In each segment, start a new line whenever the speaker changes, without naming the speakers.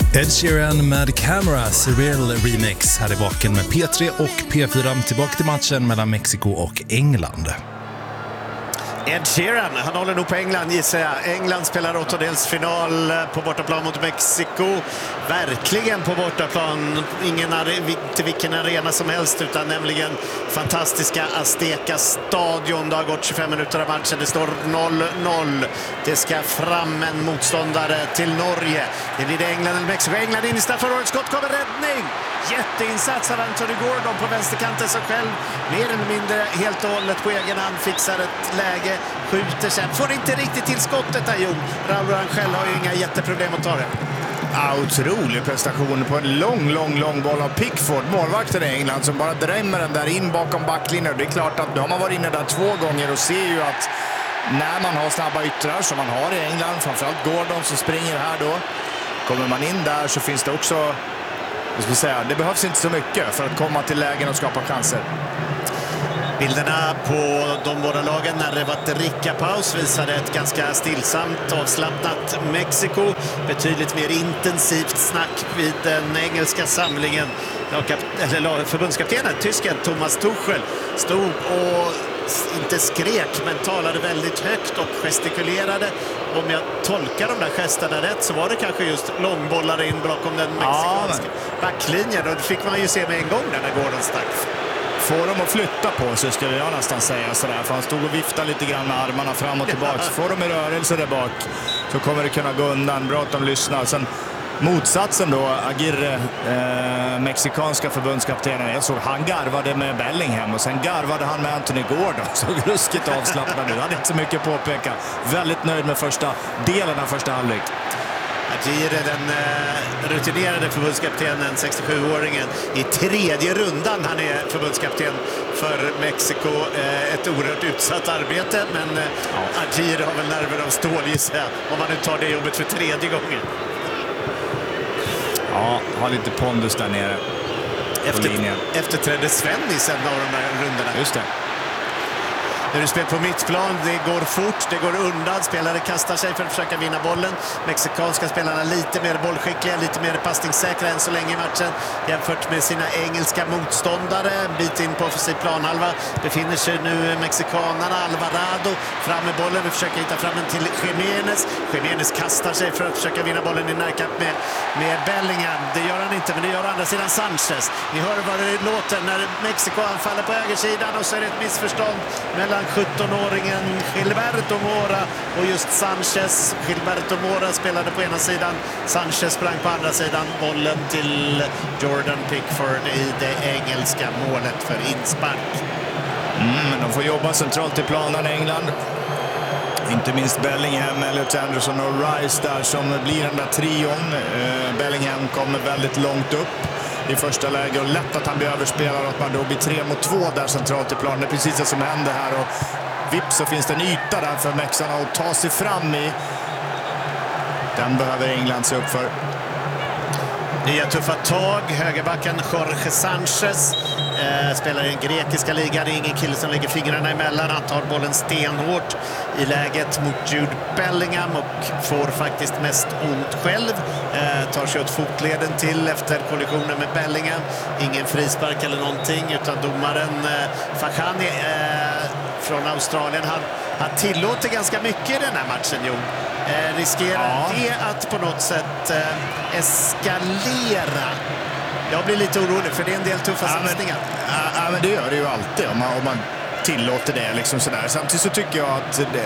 Ed Sheeran med Camera Surreal Remix här i Vaken med P3 och P4 tillbaka till matchen mellan Mexiko och England.
Ed Sheeran, han håller nog på England gissar jag. England spelar åttondelsfinal på bortaplan mot Mexiko. Verkligen på bortaplan. Till vilken arena som helst utan nämligen fantastiska Azteca stadion. Det har gått 25 minuter av matchen. Det står 0-0. Det ska fram en motståndare till Norge. Det blir det England eller Mexiko. England in i straffområdet. Skott kommer, räddning! Jätteinsats av Anthony Gordon på vänsterkanten som själv mer eller mindre helt och hållet på egen hand fixar ett läge, skjuter sen. Får inte riktigt till skottet där, Jon. Raul Rangel har ju inga jätteproblem att ta det.
Ja, otrolig prestation på en lång boll av Pickford, målvakten i England, som bara drämmer den där in bakom backlinjen. Det är klart att nu har man varit inne där 2 gånger och ser ju att när man har snabba yttrar som man har i England, framförallt Gordon som springer här då, kommer man in där så finns det också, det behövs inte så mycket för att komma till lägen och skapa chanser.
Bilderna på de båda lagen när det var drickapaus visade ett ganska stillsamt, avslappnat Mexiko. Betydligt mer intensivt snack vid den engelska samlingen. Förbundskaptenen, tysken Thomas Tuchel, stod och inte skrek men talade väldigt högt och gestikulerade. Om jag tolkar de där gesterna rätt så var det kanske just långbollar in bakom den mexikanska backlinjen. Och det fick man ju se med en gång när Gordon stack.
Får de att flytta på sig skulle jag nästan säga sådär. För han stod och viftade lite grann med armarna fram och tillbaka. Får de i rörelse där bak så kommer det kunna gå undan. Bra att de lyssnar. Sen motsatsen då, Aguirre, mexikanska förbundskaptenen. Jag såg han garvade med Bellingham och sen garvade han med Anthony Gordon. Så ruskigt avslappnad nu. Hade inte så mycket påpeka. Väldigt nöjd med första delen av första halvlek.
Aguirre, den rutinerade förbundskaptenen, 67-åringen, i 3:e rundan han är förbundskapten för Mexiko. Ett oerhört utsatt arbete, men Aguirre har väl nerver av stål gissar jag, om man nu tar det jobbet för 3:e gången.
Ja, har lite pondus där nere.
Efterträdde Sven i sen av de där rundorna.
Just det.
När du spelar på mittplan, det går fort, det går undan. Spelare kastar sig för att försöka vinna bollen. Mexikanska spelarna lite mer bollskickliga, lite mer passningssäkra än så länge i matchen. Jämfört med sina engelska motståndare. En bit in på offensiv planhalva befinner sig nu mexikanerna. Alvarado fram med bollen. Vi försöker hitta fram den till Jiménez. Jiménez kastar sig för att försöka vinna bollen i närkamp med Bellingham. Det gör han inte, men det gör andra sidan Sanchez. Ni hör vad det låter när Mexiko anfaller på högersidan och så är det ett missförstånd mellan 17-åringen Gilberto Mora och just Sanchez. Gilberto Mora spelade på ena sidan, Sanchez sprang på andra sidan. Bollen till Jordan Pickford i det engelska målet för inspark.
De får jobba centralt i planen i England. Inte minst Bellingham, Elliot Anderson och Rice där som blir den där trion. Bellingham kommer väldigt långt upp i första läge och lätt att han blir överspelad och att man då blir 3-2 där centralt i planen. Det är precis det som händer här och vips så finns det en yta där för mexarna att ta sig fram i. Den behöver England se upp för.
Nya tuffa tag, högerbacken Jorge Sanchez spelar i den grekiska ligan. Det är ingen kille som lägger fingrarna emellan. Han tar bollen stenhårt i läget mot Jude Bellingham och får faktiskt mest ont själv. Tar sig åt fotleden till efter kollisionen med Bellingham. Ingen frispark eller någonting utan domaren Fahani från Australien. Han tillåter ganska mycket i den här matchen, Jon. Riskerar det att på något sätt eskalera? Jag blir lite orolig för det är en del tuffa satsningar.
Men det gör det ju alltid om man tillåter det liksom sådär. Samtidigt så tycker jag att de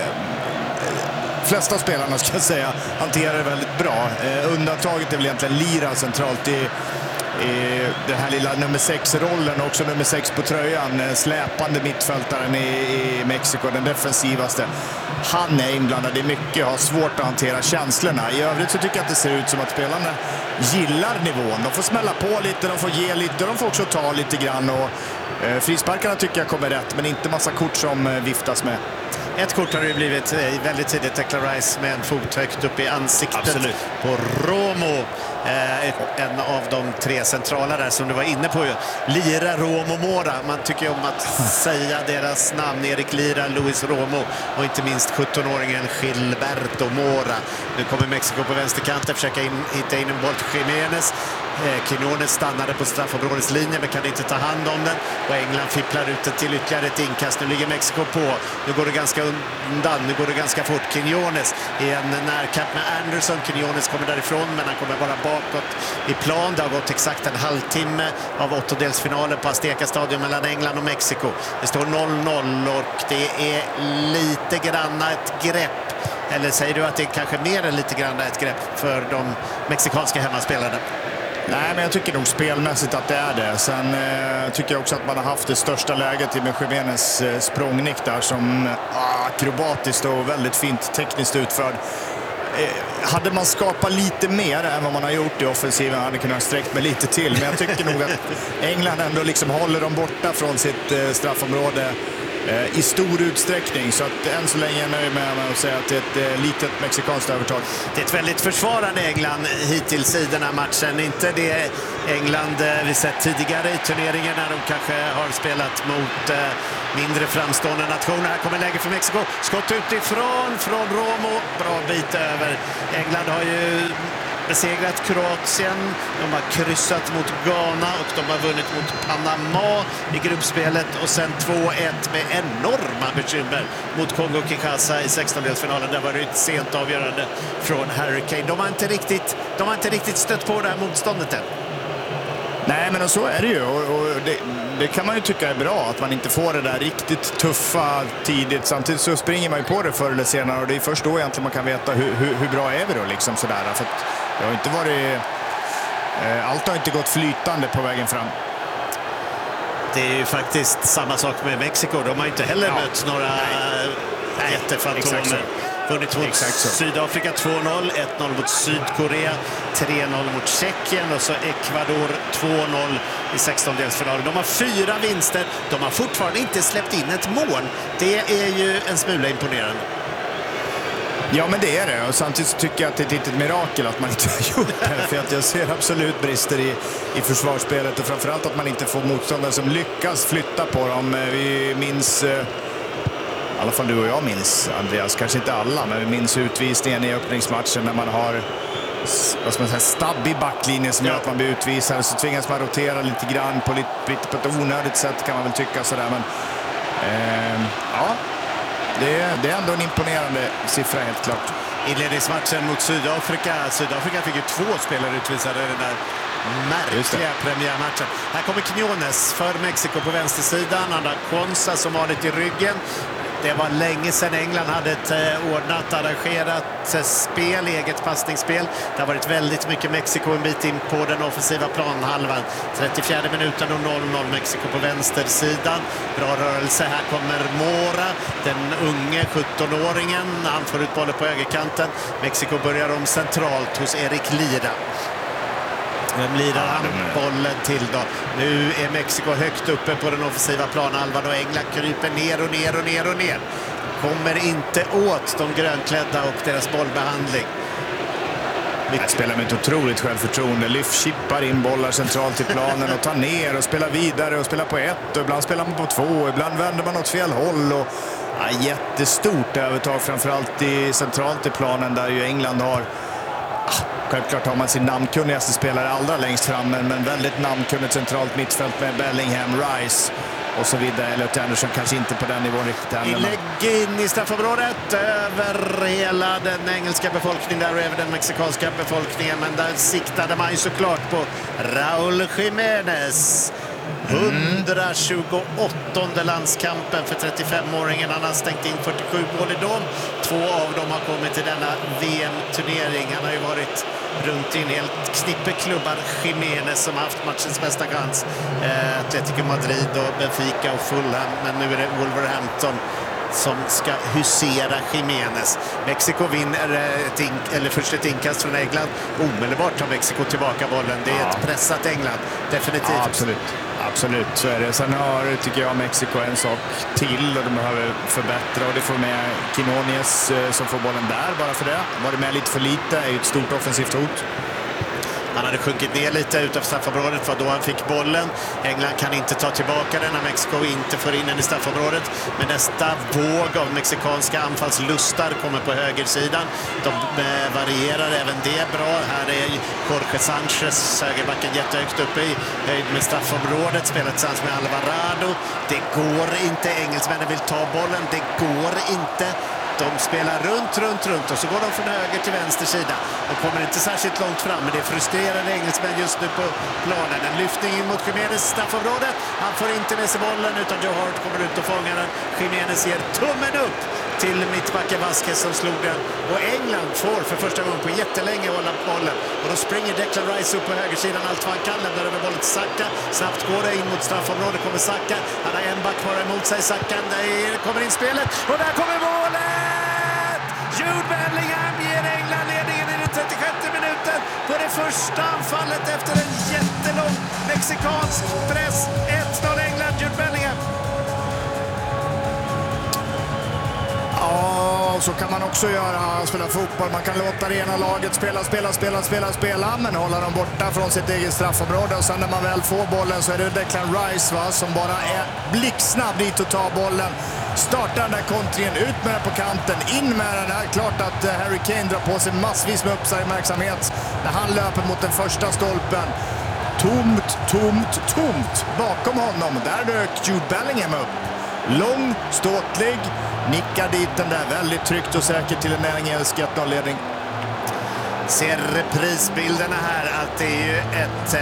flesta spelarna ska jag säga hanterar det väldigt bra. Undantaget är väl egentligen Lira centralt i den här lilla nummer 6-rollen, också nummer 6 på tröjan, släpande mittfältaren i Mexiko, den defensivaste. Han är inblandad i mycket, har svårt att hantera känslorna. I övrigt så tycker jag att det ser ut som att spelarna gillar nivån. De får smälla på lite, de får ge lite, de får också ta lite grann och frisparkarna tycker jag kommer rätt, men inte massa kort som viftas med.
Ett kort har det blivit väldigt tidigt. Declan Rice med en fot högt upp i ansiktet.
Absolut.
På Romo. En av de 3 centrala där som du var inne på. Lira, Romo, Mora. Man tycker om att säga deras namn. Erik Lira, Luis Romo och inte minst 17-åringen Gilberto Mora. Nu kommer Mexiko på vänsterkanten, försöka hitta in en boll till Jiménez. Quiñones stannade på straffområdeslinjen men kan inte ta hand om den. Och England fipplar ut det till ytterligare ett inkast. Nu ligger Mexiko på. Nu går det ganska undan. Nu går det ganska fort. Quiñones i en närkamp med Anderson. Quiñones kommer därifrån men han kommer bara bakåt i plan. Det har gått exakt en halvtimme av åttondelsfinalen på Azteca Stadion mellan England och Mexiko. Det står 0-0 och det är lite grann ett grepp. Eller säger du att det är kanske mer än lite grann ett grepp för de mexikanska hemmaspelarna?
Nej, men jag tycker nog spelmässigt att det är det. Sen tycker jag också att man har haft det största läget med Jiménez språngnick där som akrobatiskt och väldigt fint tekniskt utförd. Hade man skapat lite mer än vad man har gjort i offensiven hade kunnat sträckt med lite till. Men jag tycker nog att England ändå liksom håller dem borta från sitt straffområde i stor utsträckning. Så att än så länge är jag nöjd med att säga att det är ett litet mexikanskt övertag.
Det är ett väldigt försvarande England hittills i den här matchen. Inte det England vi sett tidigare i turneringen när de kanske har spelat mot mindre framstående nationer. Här kommer läge för Mexiko. Skott utifrån från Romo. Bra bit över. England har ju besegrat Kroatien, de har kryssat mot Ghana och de har vunnit mot Panama i gruppspelet och sen 2-1 med enorma bekymmer mot Kongo-Kinshasa i 16-delsfinalen. Där var det ett sent avgörande från Harry Kane. De har inte riktigt stött på det här motståndet än.
Nej, men så är det ju och det kan man ju tycka är bra att man inte får det där riktigt tuffa tidigt. Samtidigt så springer man ju på det förr eller senare och det är först då egentligen man kan veta hur bra är vi då liksom sådär. För att det har inte varit allt har inte gått flytande på vägen fram.
Det är ju faktiskt samma sak med Mexiko. De har inte heller mött några jättefantomer. Vunnit mot Sydafrika 2-0, 1-0 mot Sydkorea, 3-0 mot Tjeckien och så Ecuador 2-0 i 16-delsfinalen. De har 4 vinster, de har fortfarande inte släppt in ett mål. Det är ju en smula imponerande.
Ja, men det är det. Och samtidigt så tycker jag att det är ett litet mirakel att man inte har gjort det. För att jag ser absolut brister i försvarsspelet och framförallt att man inte får motståndare som lyckas flytta på dem. Vi minns... I alla fall du och jag minns, Andreas, kanske inte alla, men vi minns utvisningen i öppningsmatchen när man har stabb i backlinjen som gör att man blir utvisad. Så tvingas man rotera lite grann på ett onödigt sätt kan man väl tycka sådär. Men det är ändå en imponerande siffra helt klart.
Inledningsmatchen mot Sydafrika. Sydafrika fick ju 2 spelare utvisade i den där märkliga premiärmatchen. Här kommer Quiñones för Mexiko på vänstersidan. Han har Konsa som har lite i ryggen. Det var länge sedan England hade ett ordnat, arrangerat spel, eget passningsspel. Det har varit väldigt mycket Mexiko en bit in på den offensiva planhalvan. 34 minuten och 0-0 Mexiko på vänstersidan. Bra rörelse, här kommer Mora, den unge 17-åringen. Han får ut bollen på högerkanten. Mexiko börjar om centralt hos Erik Lira. Vem lirar han bollen till då? Nu är Mexiko högt uppe på den offensiva planhalvan och England kryper ner. Kommer inte åt de grönklädda och deras bollbehandling.
Jag spelar med ett otroligt självförtroende. Chippar in bollar centralt i planen och tar ner och spelar vidare och spelar på 1. Och ibland spelar man på 2, ibland vänder man åt fel håll. Och, jättestort övertag framförallt centralt i planen där ju England har... Självklart har man sin namnkunnigaste spelare allra längst fram, men väldigt namnkunnigt centralt mittfält med Bellingham, Rice och så vidare. Elliot Anderson kanske inte på den nivån riktigt än.
Inlägg in i straffområdet över hela den engelska befolkningen där och över den mexikanska befolkningen. Men där siktade man ju såklart på Raúl Jiménez. 128:e landskampen för 35-åringen. Han har stängt in 47 mål i dem. 2 av dem har kommit till denna VM-turnering. Han har ju varit runt i en helt knippeklubbar. Jiménez som haft matchens bästa chans. Atletico Madrid och Benfica och Fulham. Men nu är det Wolverhampton som ska husera Jiménez. Mexiko vinner först ett inkast från England. Omedelbart tar Mexiko tillbaka bollen. Det är ett pressat England, definitivt.
Ja, absolut. Absolut, så är det. Sen har, tycker jag, Mexiko en sak till och de behöver förbättra, och det får med Quinones som får bollen där bara för det. Var det med lite för lite, är ju ett stort offensivt hot.
Han hade sjunkit ner lite utanför straffområdet för då han fick bollen. England kan inte ta tillbaka den när Mexiko inte får in den i straffområdet. Men nästa våg av mexikanska anfallslustar kommer på högersidan. De varierar även det bra. Här är Jorge Sanchez, högerbacken, jättehögt uppe i höjd med straffområdet. Spelar tillsammans med Alvarado. Det går inte. Engelsmännen vill ta bollen. Det går inte. De spelar runt och så går de från höger till vänster sida. De kommer inte särskilt långt fram, men det är frustrerade engelsmän just nu på planen. En lyftning in mot Jiménez straffområdet. Han får inte med sig bollen utan Joe Hart kommer ut och fångar den. Jiménez ger tummen upp till mittbacken Vasquez som slog den. Och England får för första gången på jättelänge hålla bollen. Och då springer Declan Rice upp på högersidan allt vad han kan. Lämnar över bollen till Saka. Snabbt går det in mot straffområdet. Kommer Saka. Han har en back bara emot sig. Saka. Där kommer in spelet. Och där kommer målet! Jude Bellingham ger England ledningen i den 36:e minuten på det första anfallet efter en jättelång mexikansk press. 1-0 England, Jude Bellingham.
Ja, så kan man också göra, spela fotboll. Man kan låta det ena laget spela, men hålla dem borta från sitt eget straffområde. Och sen när man väl får bollen så är det Declan Rice, va, som bara är blixtsnabb dit och tar bollen. Startar den där kontringen, ut med den på kanten, in med den här. Klart att Harry Kane drar på sig massvis med uppmärksamhet när han löper mot den första stolpen. Tomt bakom honom. Där dök Jude Bellingham upp. Lång, ståtlig, nickar dit den där väldigt tryggt och säkert till en engelsk 1-0-ledning.
Ser reprisbilderna här att det är ju ett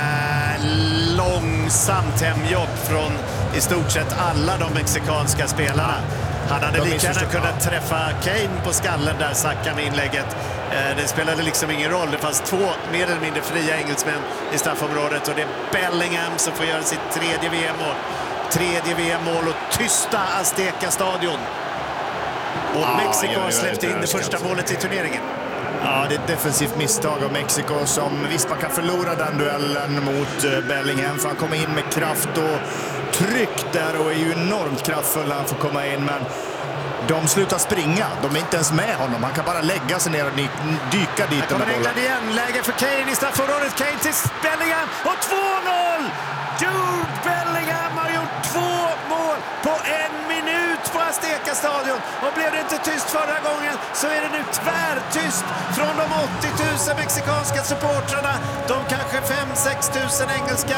långsamt hemjobb från i stort sett alla de mexikanska spelarna. Han hade lika gärna kunnat träffa Kane på skallen där, Saka med inlägget. Det spelade liksom ingen roll. Det fanns två mer eller mindre fria engelsmän i straffområdet och det är Bellingham som får göra sitt tredje VM-mål. Tredje VM-mål och tysta Azteca-stadion. Och Mexiko har släppt in det första målet i turneringen.
Ja, det är ett defensivt misstag av Mexiko som visst man kan förlora den duellen mot Bellingham, för han kommer in med kraft och tryck där och är ju enormt kraftfull när han får komma in, men de slutar springa. De är inte ens med honom. Han kan bara lägga sig ner och dyka dit.
Här kommer England igen. Läge för Kane i straffområdet. Kane till Bellingham och 2-0! Jude Bellingham har gjort 2 mål på 1 minut på Azteca-stadion. Och blev det inte tyst förra gången så är det nu tvärtyst från de 80 000 mexikanska supportrarna. De kanske 5-6 000 engelska.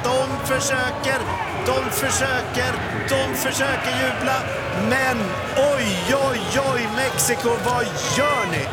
De försöker jubla. Men oj, Mexiko, vad gör ni?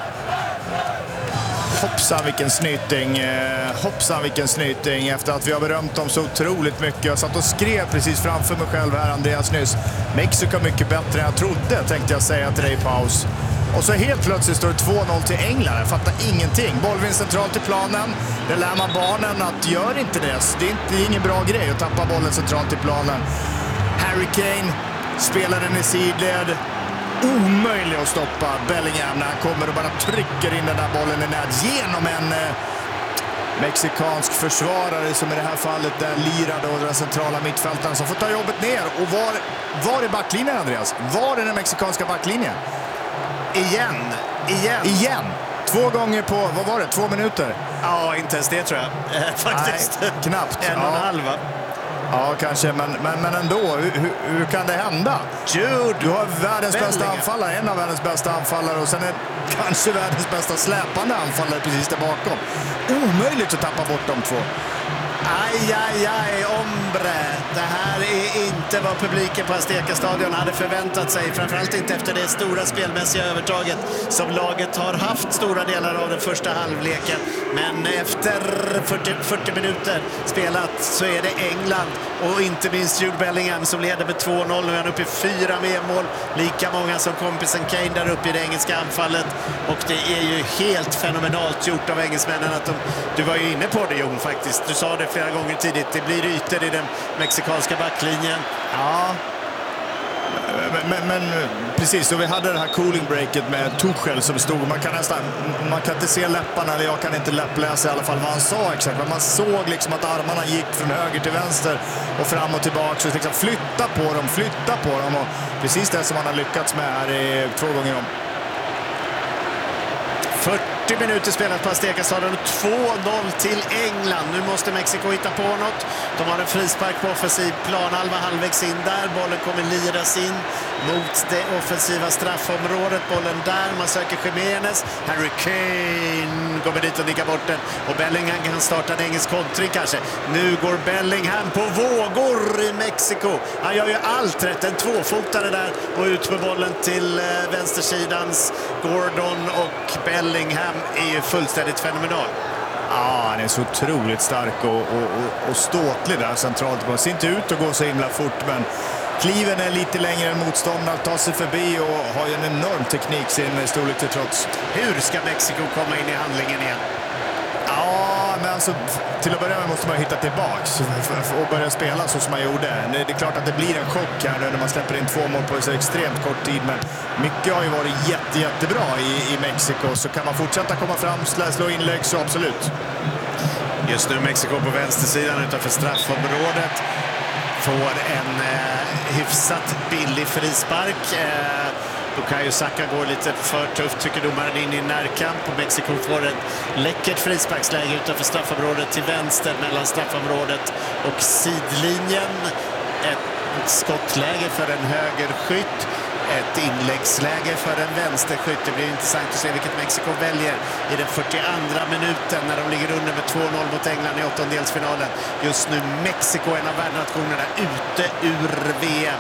Hoppsan vilken snyting efter att vi har berömt dem så otroligt mycket. Jag satt och skrev precis framför mig själv här, Andreas, nyss. Mexiko mycket bättre än jag trodde, tänkte jag säga till dig i paus. Och så helt plötsligt står det 2-0 till England. Jag fattar ingenting. Bollvinst centralt i planen. Det lär man barnen att gör inte det. Det är ingen bra grej att tappa bollen centralt i planen. Harry Kane spelar den i sidled. Omöjlig att stoppa Bellingham när han kommer och bara trycker in den där bollen i nät genom en mexikansk försvarare som i det här fallet är lirad och den centrala mittfältaren som får ta jobbet ner. Och var är backlinjen, Andreas? Var är den mexikanska backlinjen? Igen. 2 gånger på, vad var det, 2 minuter?
Ja, inte ens det tror jag. Faktiskt.
Nej, knappt.
1,5 va?
Ja, kanske, men ändå, hur kan det hända?
Jude,
du har världens bästa anfallare, en av världens bästa anfallare och sen är kanske världens bästa släpande anfallare precis där bakom. Omöjligt att tappa bort de två.
Aj, ombre. Det här är inte vad publiken på Azteca-stadion hade förväntat sig. Framförallt inte efter det stora spelmässiga övertaget som laget har haft stora delar av den första halvleken. Men efter 40 minuter spelat så är det England och inte minst Jude Bellingham som leder med 2-0. Nu är han uppe i 4 VM-mål. Lika många som kompisen Kane där uppe i det engelska anfallet. Och det är ju helt fenomenalt gjort av engelsmännen att du var ju inne på det, Jon, faktiskt. Du sa det flera gånger tidigt. Det blir ytor i den mexikanska backlinjen.
Ja. Men precis, och vi hade det här cooling breaket med Tuchel som stod. Man kan inte se läpparna, eller jag kan inte läppläsa i alla fall vad han sa exakt. Men man såg liksom att armarna gick från höger till vänster och fram och tillbaka. Så liksom flytta på dem. Och precis det som han har lyckats med här i 2 gånger om.
40 minuter spelat på Azteca-stadion, 2-0 till England. Nu måste Mexiko hitta på något. De har en frispark på offensiv planhalva, halvvägs in där. Bollen kommer liras in mot det offensiva straffområdet. Bollen där, man söker Jiménez. Harry Kane kommer dit och nickar bort den. Och Bellingham kan starta en engelsk kontring kanske. Nu går Bellingham på vågor i Mexiko. Han gör ju allt rätt. En tvåfotare där och ut med bollen till vänstersidans Gordon, och Bellingham är ju fullständigt fenomenal.
Ja, han är så otroligt stark och ståtlig där centralt. Det ser inte ut att gå så himla fort, men kliven är lite längre än motståndaren, tar sig förbi och har ju en enorm teknik sin storlek till trots.
Hur ska Mexiko komma in i handlingen igen?
Ja, men alltså, till att börja med måste man hitta tillbaks och börja spela så som man gjorde. Det är klart att det blir en chock här nu när man släpper in 2 mål på så extremt kort tid, men mycket har ju varit jättebra i Mexiko. Så kan man fortsätta komma fram, slå inlägg, så absolut.
Just nu Mexiko på vänstersidan utanför straffområdet får en hyfsat billig frispark. Bukayo Saka går lite för tufft, tycker domaren, in i närkamp. Och Mexiko får ett läckert frisparksläge utanför straffområdet till vänster mellan straffområdet och sidlinjen. Ett skottläge för en högerskytt. Ett inläggsläge för en vänsterskytt. Det blir intressant att se vilket Mexiko väljer i den 42:a minuten när de ligger under med 2-0 mot England i åttondelsfinalen. Just nu Mexiko, en av världsnationerna, ute ur VM.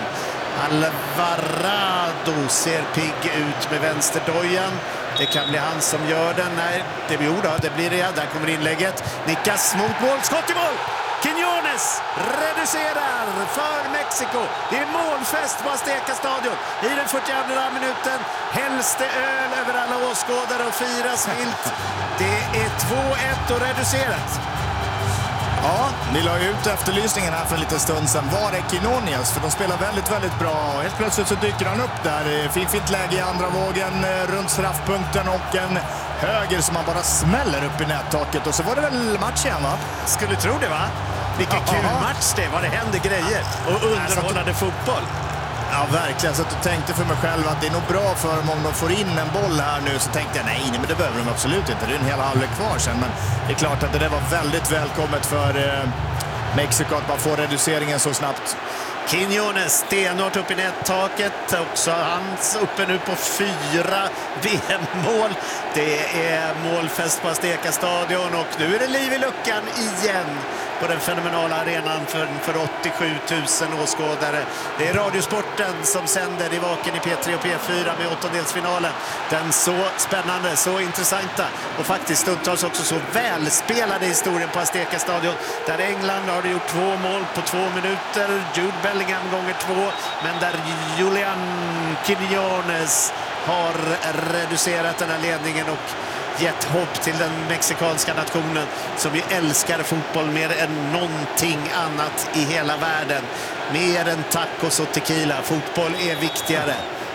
Alvarado ser pigg ut med vänsterdojan. Det kan bli han som gör den. Nej, det blir det. Där kommer inlägget. Nickas mot mål. Skott i mål! Quiñones reducerar för Mexiko. Det är målfest på Azteca-stadion i den 42:a minuten. Hälls det öl över alla åskådare och firas vilt. Det är 2-1 och reducerat.
Ja, vi la ut efterlysningen här för en liten stund sedan. Var är Quiñones? För de spelar väldigt bra. Och helt plötsligt så dyker han upp där. Fint läge i andra vågen runt straffpunkten och en höger som man bara smäller upp i nättaket. Och så var det väl match igen, va?
Skulle tro det, va? Vilken kul match det var. Det hände grejer och underhållande fotboll.
Ja, verkligen. Så jag tänkte för mig själv att det är nog bra för dem om de får in en boll här nu. Så tänkte jag, nej, men det behöver de absolut inte. Det är en hel halvlek kvar sen. Men det är klart att det där var väldigt välkommet för Mexiko att man får reduceringen så snabbt.
Quiñones stenhårt upp i nättaket. Också hans uppe nu på 4 VM-mål. Det är målfest på Azteca-stadion och nu är det liv i luckan igen på den fenomenala arenan för 87 000 åskådare. Det är Radiosporten som sänder i Vaken i P3 och P4 med åttondelsfinalen. Den så spännande, så intressanta och faktiskt stundtals också så välspelade historien på Azteca-stadion. Där England har gjort 2 mål på 2 minuter. Jude Bellingham gånger 2. Men där Julian Quiñones har reducerat den här ledningen och gett hopp till den mexikanska nationen som ju älskar fotboll mer än någonting annat i hela världen. Mer än tacos och tequila. Fotboll är viktigare.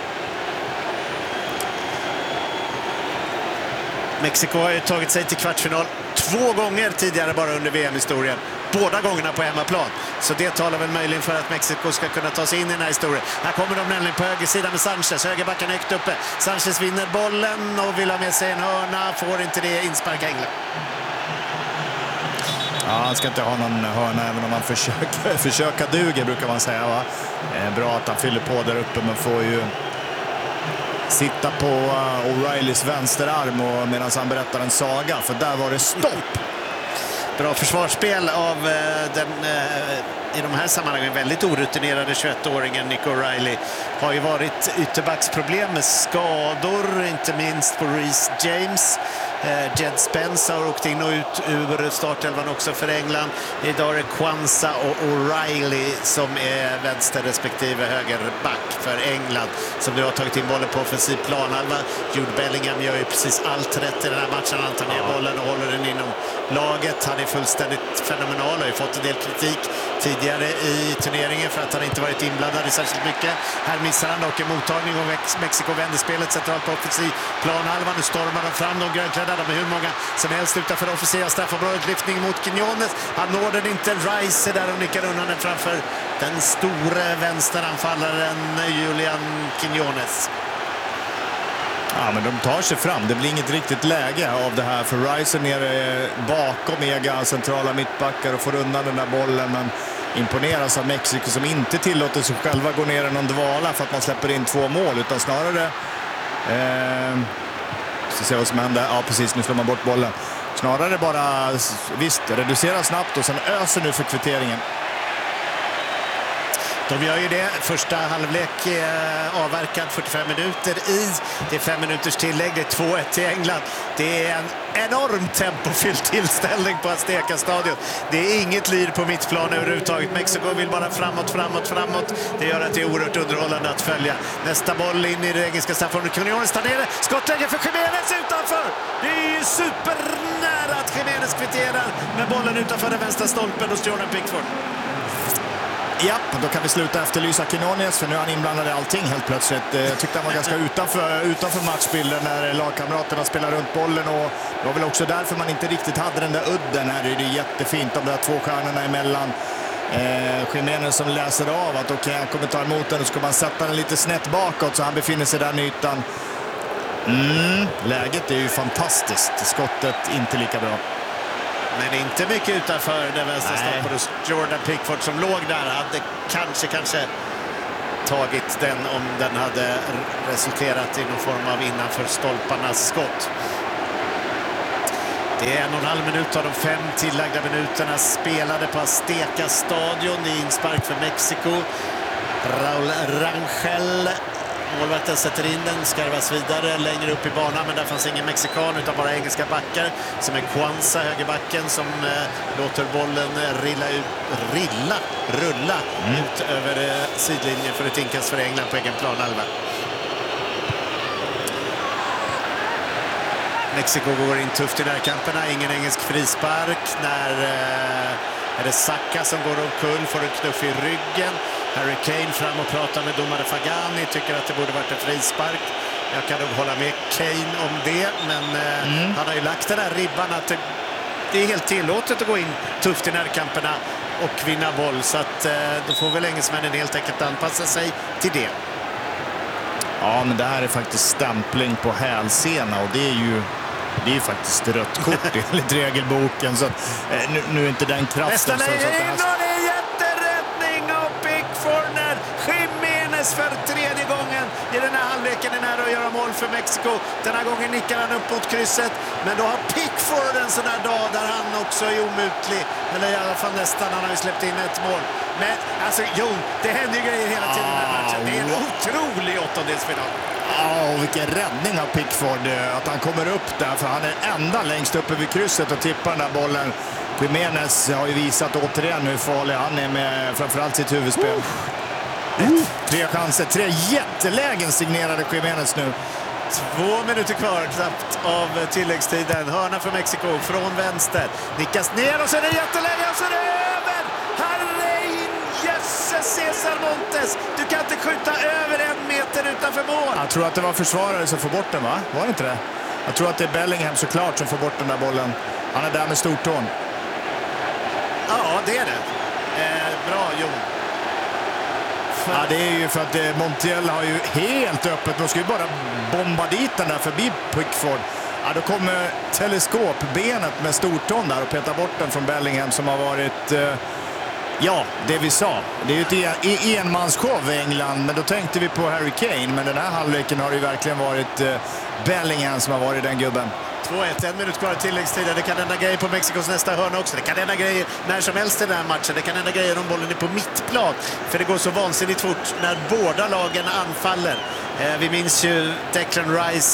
Mexiko har ju tagit sig till kvartsfinal 2 gånger tidigare bara under VM-historien. Båda gångerna på hemmaplan. Så det talar väl möjligen för att Mexiko ska kunna ta sig in i den här historien. Här kommer de nämligen på högersidan med Sanchez. Högerbacken högt uppe. Sanchez vinner bollen och vill ha med sig en hörna. Får inte det, insparka England.
Ja, han ska inte ha någon hörna även om han försöka duger, brukar man säga, va? Bra att han fyller på där uppe, men får ju sitta på O'Reillys vänsterarm och medan han berättar en saga, för där var det stopp.
Bra försvarsspel av den i de här sammanhangen väldigt orutinerade 21-åringen Nick O'Reilly. Har ju varit ytterbacksproblem med skador, inte minst på Reece James. Jed Spence har åkt in och ut ur startelvan också för England. Idag är det Kwanza och O'Reilly som är vänster respektive högerback för England, som nu har tagit in bollen på offensiv planhalva. Jude Bellingham gör ju precis allt rätt i den här matchen. Han tar ner bollen och håller den inom laget. Han är fullständigt fenomenal och har ju fått en del kritik tidigare tidigare i turneringen för att han inte varit inblandad i särskilt mycket. Här missar han dock en mottagning och Mexiko vänder spelet centralt på offensiv planhalva. Nu stormar de fram, de grönklädda, de är hur många som helst utanför det offensiva straffområdet. Lyftning mot Quiñones. Han når den inte. Rice där och nickar undan den framför den stora vänsteranfallaren Julian Quiñones.
Ja, men de tar sig fram. Det blir inget riktigt läge av det här för Rice är nere bakom Ega centrala mittbackar och får undan den där bollen. Men imponeras av Mexiko som inte tillåter sig själva gå ner i någon dvala för att man släpper in 2 mål, utan snarare så ser vad som händer. Ja, precis, nu slår man bort bollen. Snarare bara, visst, reducera snabbt och sen öser nu för kvitteringen.
De gör ju det. Första halvlek avverkad 45 minuter i. Det är 5 minuters tillägg. Det är 2-1 till England. Det är en enorm tempofylld tillställning på Azteca-stadion. Det är inget lir på mittplan överhuvudtaget. Mexiko vill bara framåt. Det gör att det är oerhört underhållande att följa. Nästa boll in i det engelska straffområdet. Quiñones tar ner det. Skottläge för Jiménez utanför. Det är ju supernära att Jiménez kvitterar med bollen utanför den vänstra stolpen hos Jordan Pickford.
Ja, då kan vi sluta efterlysa Quiñones för nu är han inblandad i allting helt plötsligt. Jag tyckte han var ganska utanför matchbilden när lagkamraterna spelar runt bollen, och det var väl också därför man inte riktigt hade den där udden. Här är det jättefint, de där 2 stjärnorna emellan. Jiménez som läser av att okej, han kommer ta emot den och så ska man sätta den lite snett bakåt så han befinner sig där i ytan. Läget är ju fantastiskt. Skottet inte lika bra.
Men inte mycket utanför den vänstra stolpen hos Jordan Pickford som låg där. Hade kanske tagit den om den hade resulterat i någon form av innanför stolparnas skott. Det är 1,5 minut av de 5 tillagda minuterna spelade på Azteca-stadion. Det är inspark för Mexiko. Raúl Rangel, målvakten, sätter in den, skarvas vidare längre upp i banan, men där fanns ingen mexikan utan bara engelska backar som är Kwanza, högerbacken, som låter bollen rulla ut över sidlinjen för ett inkast för England på egen planhalva. Mexiko går in tufft i närkamperna, ingen engelsk frispark när är det Saka som går omkull, får en knuff i ryggen. Harry Kane fram och pratar med domare Fagani, tycker att det borde varit en frispark. Jag kan nog hålla med Kane om det, men han har ju lagt den här ribban att det är helt tillåtet att gå in tufft i närkamperna och vinna boll, så att då får väl engelsmännen helt enkelt anpassa sig till det.
Ja, men det här är faktiskt stämpling på hälsena och det är ju faktiskt rött kort enligt regelboken, så att, nu är inte den kraften.
Nästa läge in och det är jätteräddning av Pickford när Jiménez för 3:e gången i den här halvleken är nära att göra mål för Mexiko. Den här gången nickar han upp mot krysset, men då har Pickford en sån här dag där han också är omutlig, eller i alla fall nästan. Han har ju släppt in ett mål. Men alltså, det händer ju grejer hela tiden i den här matchen. Det är en otrolig åttondelsfinal.
Ja, vilken räddning av Pickford att han kommer upp där, för han är ända längst uppe vid krysset och tippar den där bollen. Jiménez har ju visat återigen hur farlig han är med framförallt sitt huvudspel. 3 chanser, 3 jättelägen signerade Jiménez nu.
2 minuter kvar knappt av tilläggstiden. Hörna för Mexiko från vänster. Nickas ner och så är det jätteläge och så är det över. Jösses Cesar Montes. Du kan inte skjuta över 1 meter utanför mål.
Jag tror att det var försvarare som får bort den, va? Var det inte det? Jag tror att det är Bellingham såklart som får bort den där bollen. Han är där med stortån.
Ja, det är det. Bra, Jon.
Ja, det är ju för att Montiel har ju helt öppet. De ska ju bara bomba dit den där förbi Pickford. Ja, då kommer teleskopbenet med stortån där och petar bort den från Bellingham som har varit... Ja, det vi sa. Det är ju ett enmansshow i England, men då tänkte vi på Harry Kane. Men den här halvleken har det ju verkligen varit Bellingham som har varit den gubben.
2-1, 1 minut kvar i tilläggstiden. Det kan hända grejer på Mexikos nästa hörna också. Det kan hända grejer när som helst i den här matchen. Det kan hända grejer om bollen är på mittplan. För det går så vansinnigt fort när båda lagen anfaller. Vi minns ju Declan Rice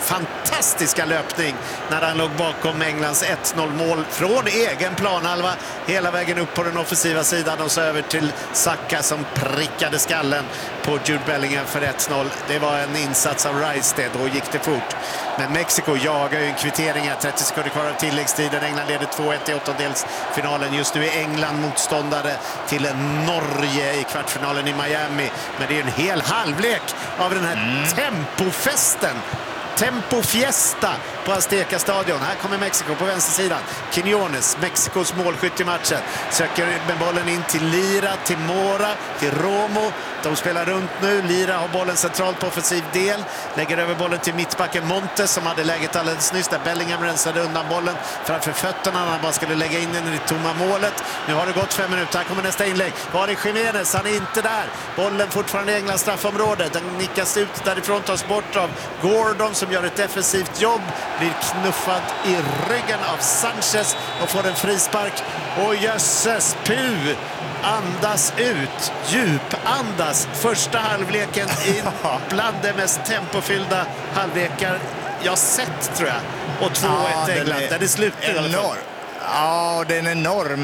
fantastiska löpning när han låg bakom Englands 1-0-mål från egen planhalva hela vägen upp på den offensiva sidan och så över till Saka som prickade skallen på Jude Bellingham för 1-0. Det var en insats av Rice det, då gick det fort. Men Mexiko jagar ju en kvittering här, 30 sekunder kvar av tilläggstiden. England leder 2-1 i åttondelsfinalen. Just nu är England motståndare till Norge i kvartsfinalen i Miami. Men det är en hel halvlek av den här tempofesten. Tempo Fiesta på Azteca stadion. Här kommer Mexiko på vänstersidan. Quiñones, Mexikos målskytt i matchen. Söker med bollen in till Lira, till Mora, till Romo. De spelar runt nu. Lira har bollen centralt på offensiv del. Lägger över bollen till mittbacken Montes som hade läget alldeles nyss där Bellingham rensade undan bollen framför fötterna när han bara skulle lägga in den i tomma målet. Nu har det gått 5 minuter. Här kommer nästa inlägg. Var är Jiménez? Han är inte där. Bollen fortfarande i Englands straffområde. Den nickas ut därifrån, tas bort av Gordon som gör ett defensivt jobb. Blir knuffad i ryggen av Sanchez och får en frispark. Och jösses, Puh! Andas ut, djupandas. Första halvleken i bland de mest tempofyllda halvlekar jag sett, tror jag. Och 2-1 England, där det slutar i alla fall.
Ja, det är en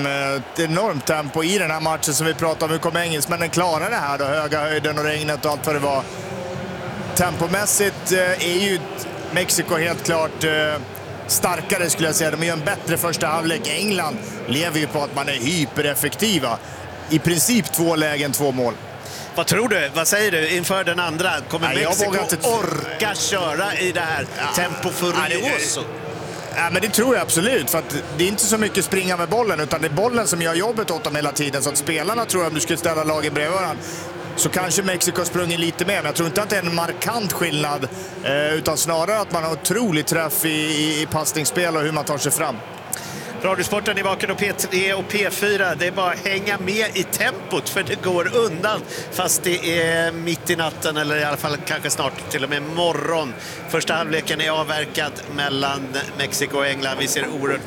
enormt tempo i den här matchen som vi pratar om. Hur kommer engelsmännen klara det här då? Höga höjden och regnet och allt vad det var. Tempomässigt är ju Mexiko helt klart starkare, skulle jag säga. De gör en bättre första halvlek. England lever ju på att man är hypereffektiva. I princip 2 lägen, 2 mål.
Vad tror du? Vad säger du inför den andra? Kommer Mexiko orka köra i det här tempo furioso?
Ja, men det tror jag absolut. För att det är inte så mycket springa med bollen, utan det är bollen som gör jobbet åt dem hela tiden. Så att spelarna, tror jag, om du skulle ställa lagen bredvid varandra, så kanske Mexiko har sprungit lite mer. Men jag tror inte att det är en markant skillnad. Utan snarare att man har otrolig träff i passningsspel och hur man tar sig fram.
Radiosporten i Vaken och P3 och P4, det är bara att hänga med i tempot för det går undan fast det är mitt i natten eller i alla fall kanske snart till och med morgon. Första halvleken är avverkad mellan Mexiko och England. Vi ser oerhört